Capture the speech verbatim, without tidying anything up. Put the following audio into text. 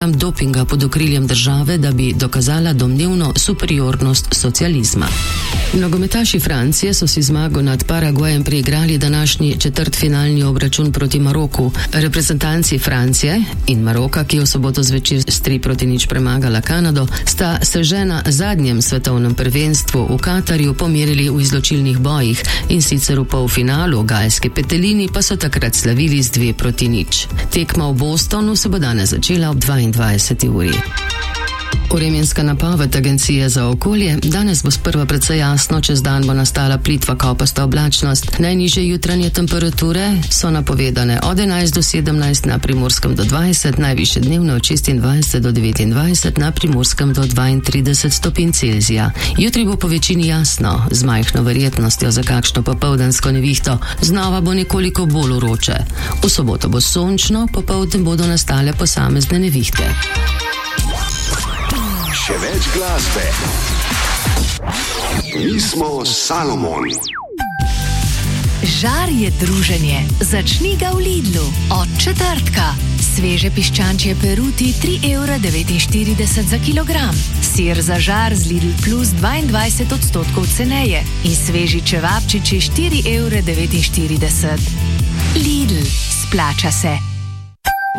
program dopinga pod okriljem države, da bi dokazala domnevno superiornost socializma. Nogometaši Francije so si zmago nad Paragvajem priigrali današnji četrtfinalni obračun proti Maroku. Reprezentanci Francije in Maroka, ki je v soboto zvečer s tri proti nič premagala Kanado, sta se že na zadnjem svetovnem prvenstvu v Katarju pomerili v izločilnih bojih in sicer v polfinalu, gajski petelini pa so takrat slavili z dve proti nič. Tekma v Bostonu se bo danes začela ob dvaindvajseti uri. Vremenska napoved Agencije za okolje: danes bo sprva precej jasno, čez dan bo nastala plitva kopasta oblačnost. Najnižje jutranje temperature so napovedane od enajst do sedemnajst, na Primorskem do dvajset, najvišje dnevne od šestindvajset do devetindvajset, na Primorskem do dvaintrideset stopinj Celzija. Jutri bo po večini jasno, z majhno verjetnostjo za kakšno popoldansko nevihto. Znova bo nekoliko bolj vroče. V soboto bo sončno, popoldan bodo nastale posamezne nevihte. Še več glasbe. Mi smo Salomon. Žar je druženje. Začni ga v Lidlu. Od četrtka. Sveže piščančje peruti tri evre devetinštirideset za kilogram. Sir za žar z Lidl Plus dvaindvajset odstotkov ceneje. In sveži čevapčiči štiri evre devetinštirideset. Lidl. Splača se.